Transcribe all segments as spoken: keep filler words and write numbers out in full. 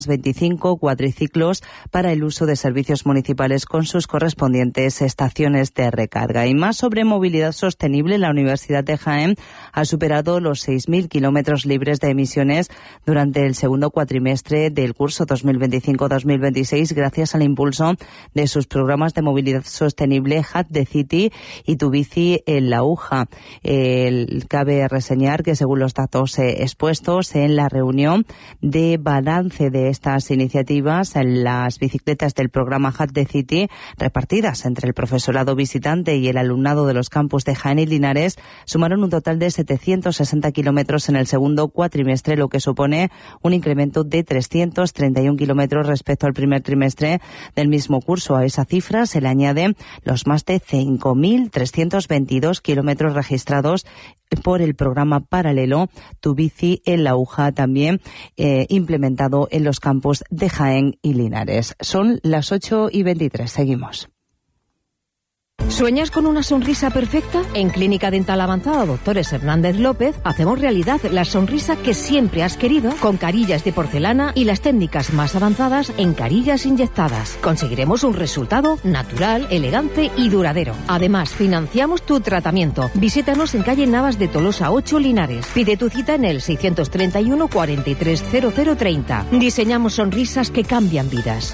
veinticinco cuatriciclos para el uso de servicios municipales con sus correspondientes estaciones de recarga. Y más sobre movilidad sostenible, la Universidad de Jaén ha superado los seis mil kilómetros libres de emisiones durante el segundo cuatrimestre del curso dos mil veinticinco dos mil veintiséis gracias al impulso de sus programas de movilidad sostenible H A T de City y Tu Bici en la U J A. El, cabe reseñar que según los datos eh, expuestos en la reunión de balance de estas iniciativas, las bicicletas del programa H A T de City, repartidas entre el profesorado visitante y el alumnado de los campus de Jaén y Linares, sumaron un total de setecientos sesenta kilómetros en el segundo cuatrimestre, lo que supone un incremento de trescientos treinta y uno kilómetros respecto al primer trimestre del mismo curso. A esa cifra se le añaden los más de cinco mil trescientos veintidós kilómetros registrados por el programa paralelo Tu Bici en la U J A, también eh, implementado en los campus de Jaén y Linares. Son las ocho y veintitrés. Seguimos. ¿Sueñas con una sonrisa perfecta? En Clínica Dental Avanzada Doctores Hernández López hacemos realidad la sonrisa que siempre has querido con carillas de porcelana y las técnicas más avanzadas en carillas inyectadas. Conseguiremos un resultado natural, elegante y duradero. Además, financiamos tu tratamiento. Visítanos en calle Navas de Tolosa ocho, Linares. Pide tu cita en el seiscientos treinta y uno cuarenta y tres cero cero treinta. Diseñamos sonrisas que cambian vidas.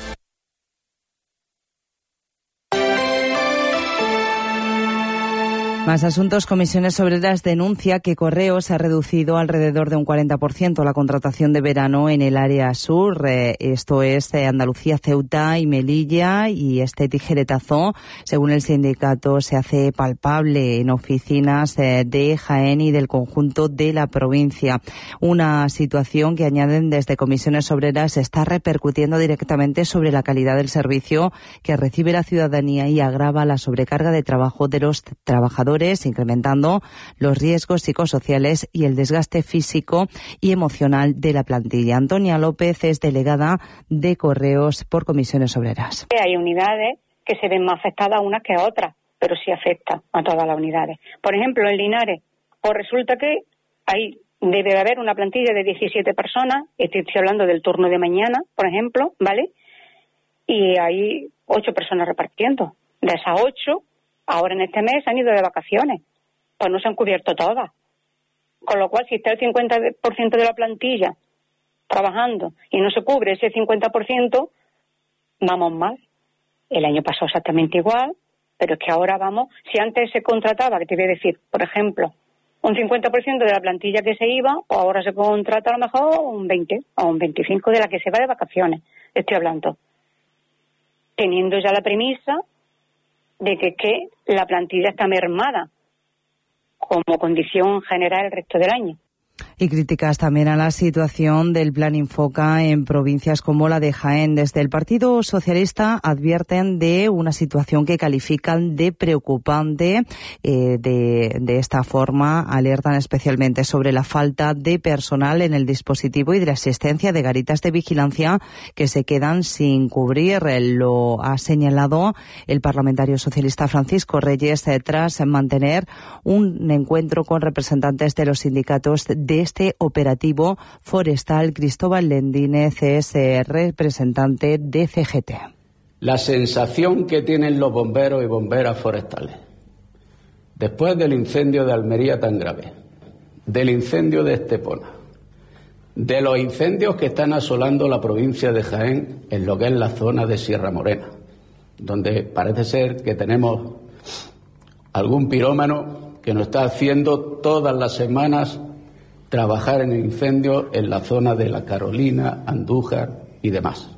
Más asuntos. Comisiones Obreras denuncia que Correos ha reducido alrededor de un cuarenta por ciento la contratación de verano en el área sur. Eh, esto es eh, Andalucía, Ceuta y Melilla, y este tijeretazo, según el sindicato, se hace palpable en oficinas eh, de Jaén y del conjunto de la provincia. Una situación que, añaden desde Comisiones Obreras, está repercutiendo directamente sobre la calidad del servicio que recibe la ciudadanía y agrava la sobrecarga de trabajo de los trabajadores, incrementando los riesgos psicosociales y el desgaste físico y emocional de la plantilla. Antonia López es delegada de Correos por Comisiones Obreras. Hay unidades que se ven más afectadas unas que otras, pero sí afecta a todas las unidades. Por ejemplo, en Linares, pues resulta que ahí debe de haber una plantilla de diecisiete personas, estoy hablando del turno de mañana, por ejemplo, ¿vale? Y hay ocho personas repartiendo. De esas ocho, ahora en este mes han ido de vacaciones, pues no se han cubierto todas. Con lo cual, si está el cincuenta por ciento de la plantilla trabajando y no se cubre ese cincuenta por ciento, vamos mal. El año pasado exactamente igual, pero es que ahora vamos, si antes se contrataba, que te voy a decir, por ejemplo, un cincuenta por ciento de la plantilla que se iba, o ahora se contrata a lo mejor un veinte o un veinticinco de la que se va de vacaciones, estoy hablando. Teniendo ya la premisa de que, que la plantilla está mermada como condición general el resto del año. Y críticas también a la situación del Plan Infoca en provincias como la de Jaén. Desde el Partido Socialista advierten de una situación que califican de preocupante. Eh, de, de esta forma alertan especialmente sobre la falta de personal en el dispositivo y de la existencia de garitas de vigilancia que se quedan sin cubrir. Lo ha señalado el parlamentario socialista Francisco Reyes eh, tras mantener un encuentro con representantes de los sindicatos de este operativo forestal. Cristóbal Lendínez es eh, representante de C G T. La sensación que tienen los bomberos y bomberas forestales después del incendio de Almería tan grave, del incendio de Estepona, de los incendios que están asolando la provincia de Jaén en lo que es la zona de Sierra Morena, donde parece ser que tenemos algún pirómano que nos está haciendo todas las semanas trabajar en incendios en la zona de La Carolina, Andújar y demás.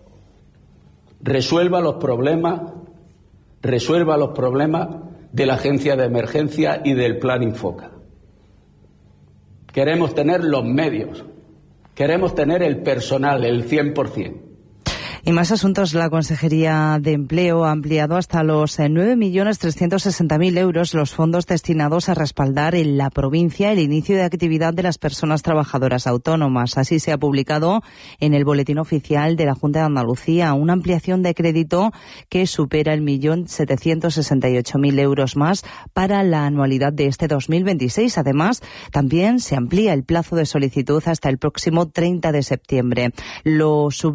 Resuelva los problemas, resuelva los problemas de la Agencia de Emergencia y del Plan Infoca. Queremos tener los medios, queremos tener el personal, el cien por ciento. Y más asuntos. La Consejería de Empleo ha ampliado hasta los nueve millones trescientos sesenta mil euros los fondos destinados a respaldar en la provincia el inicio de actividad de las personas trabajadoras autónomas. Así se ha publicado en el Boletín Oficial de la Junta de Andalucía una ampliación de crédito que supera el millón setecientos sesenta y ocho mil euros más para la anualidad de este dos mil veintiséis. Además, también se amplía el plazo de solicitud hasta el próximo treinta de septiembre. Lo